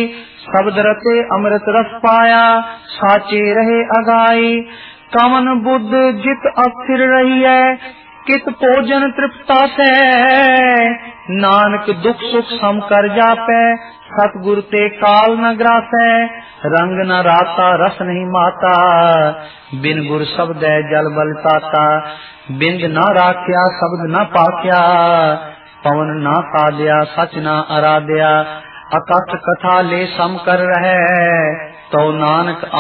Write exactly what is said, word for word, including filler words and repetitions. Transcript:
शब्द रते अमृत रस पाया, साचे रहे अगाई। कवन बुद्ध जित अस्थिर रही है, कित भोजन तृप्ता से। नानक दुख सुख सम कर जापै, सतगुर ते काल न ग्रासै। रंग न राता रस नहीं माता, बिन गुर शब्द जल बल ताता। बिंद न राख्या शब्द न पाख्या, पवन न साध्या सच न आराध्या। अकथ कथा ले सम कर रहे, तो नानक